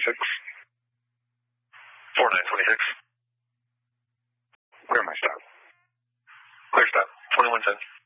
4926. 4926. Where am I stopped? Clear stop. 2110.